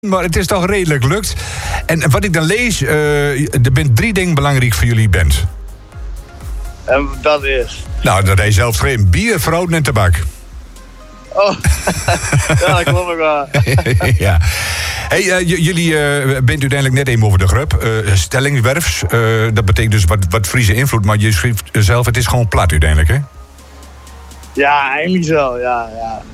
Maar het is toch redelijk lukt. En wat ik dan lees, er zijn 3 dingen belangrijk voor jullie band. En dat is? Nou, dat hij zelf schreef. Bier, vrouwen en tabak. Oh, ja, dat klopt ook wel. Ja. Hey, jullie bent uiteindelijk net even over de grub. Stellingwerfs, dat betekent dus wat Friese invloed. Maar je schreef zelf, het is gewoon plat uiteindelijk, hè? Ja, eigenlijk zo, ja.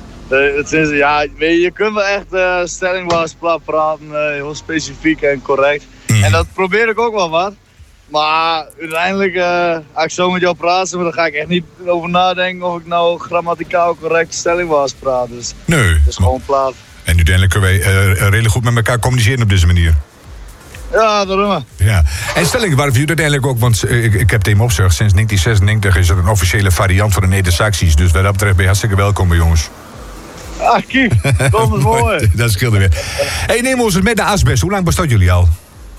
Je kunt wel echt stellingwaarts plat praten, heel specifiek en correct. Mm. En dat probeer ik ook wel wat. Maar uiteindelijk, als ik zo met jou praat, dan ga ik echt niet over nadenken of ik nou grammaticaal correct stellingwaarts praat. Dus Nee. het is gewoon plat. En uiteindelijk kunnen wij redelijk goed met elkaar communiceren op deze manier. Ja, daarom. Ja. En stellingwerf jullie uiteindelijk ook, want ik heb het even opgezocht. Sinds 1996 is het een officiële variant van de Neder-Saxies. Dus wat dat betreft ben je hartstikke welkom, jongens. Ah, kijk, dat is mooi. Dat scheelde weer. Hey, neem ons met de asbest. Hoe lang bestaat jullie al?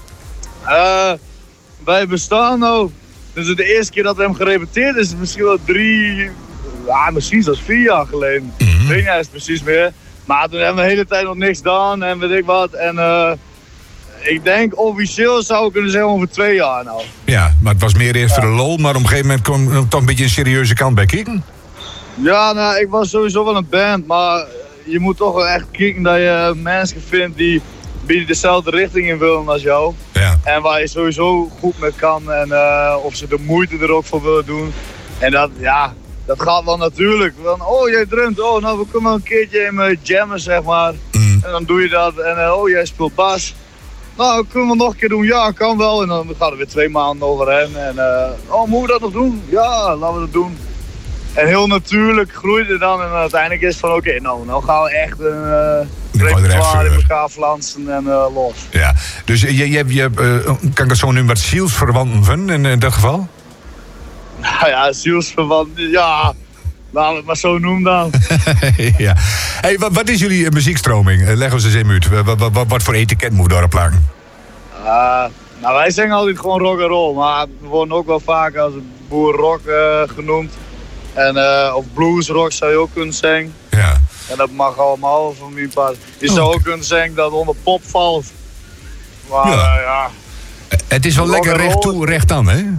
Wij bestaan nou. Dus de eerste keer dat we hem gerepeteerd is misschien wel 3, misschien zelfs 4 jaar geleden. Ik weet niet eens precies meer. Maar toen hebben we de hele tijd nog niks gedaan en weet ik wat. En ik denk officieel zou ik kunnen zeggen over 2 jaar nou. Ja, maar het was meer eerst voor de lol, maar op een gegeven moment kwam er toch een beetje een serieuze kant bij kijken. Ja, nou, ik was sowieso wel een band, maar je moet toch wel echt kijken dat je mensen vindt die dezelfde richting in willen als jou. Ja. En waar je sowieso goed mee kan en of ze de moeite er ook voor willen doen. En dat gaat wel natuurlijk. Van, oh, jij drumt, oh, nou, we kunnen wel een keertje in jammen, zeg maar. Mm. En dan doe je dat en oh, jij speelt bas. Nou, kunnen we nog een keer doen? Ja, kan wel. En dan gaan er weer 2 maanden overheen. En oh, moeten we dat nog doen? Ja, laten we dat doen. En heel natuurlijk groeit het dan en uiteindelijk is het van oké, nou gaan we echt een repertoire in elkaar flansen en los. Ja, dus je kan ik het zo noemen wat zielsverwanten vinden in dat geval? Nou ja, zielsverwanten, ja, laten we het maar zo noemen dan. Ja. Hey, wat is jullie muziekstroming? Leg ons eens even uit. Wat voor etiket moet we daarop plakken? Nou, wij zingen altijd gewoon rock en roll, maar we worden ook wel vaak als boerrock genoemd. En of bluesrock zou je ook kunnen zingen. Ja. En dat mag allemaal van mijn part. Je zou ook kunnen zeggen dat het onder pop valt. Maar ja. Het is wel lekker recht toe, recht aan, hè?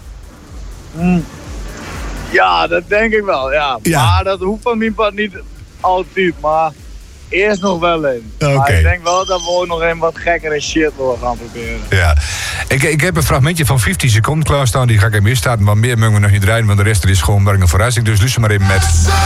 Ja, dat denk ik wel, ja. Maar dat hoeft van mijn part niet altijd, maar eerst nog wel een. Okay. Maar ik denk wel dat we ook nog een wat gekkere shit willen gaan proberen. Ja. Ik heb een fragmentje van 50 seconden klaarstaan, die ga ik even instarten. Maar meer mogen we nog niet draaien, want de rest is gewoon maar een verrassing. Dus luister maar even met...